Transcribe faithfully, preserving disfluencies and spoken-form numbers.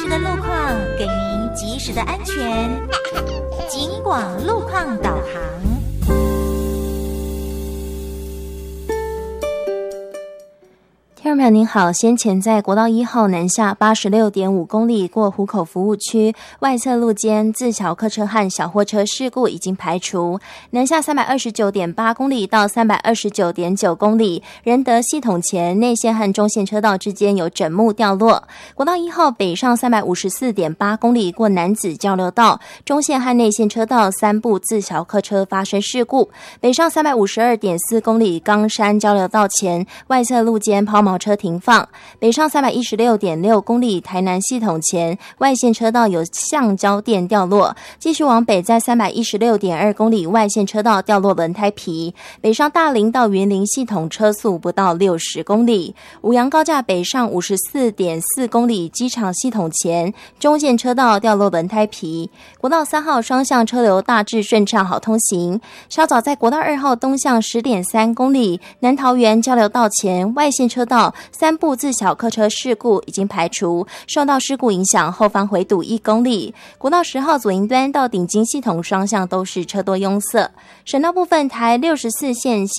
时的路况，给您及时的安全。警广路况导航。 听众朋友您好，先前在国道一号南下 八十六点五 公里过湖口服务区外侧路间自小客车和小货车事故已经排除，南下 三百二十九点八 公里到 三百二十九点九 公里仁德系统前内线和中线车道之间有枕木掉落。国道一号北上 三百五十四点八 公里过楠梓交流道中线和内线车道三部自小客车发生事故，北上 三百五十二点四 公里冈山交流道前外侧路间抛锚车停放，北上 三百一十六点六 公里台南系统前外线车道有橡胶垫掉落，继续往北在 三百一十六点二 公里外线车道掉落轮胎皮，北上大林到云林系统车速不到六十公里，五杨高架北上 五十四点四 公里机场系统前中线车道掉落轮胎皮，国道三号双向车流大致顺畅好通行，稍早在国道二号东向 十点三 公里南桃园交流道前外线车道三部自小客车事故已经排除，受到事故影响后方回堵一公里，国道十号左营端到顶金系统双向都是车多拥塞。省道部分台六十四线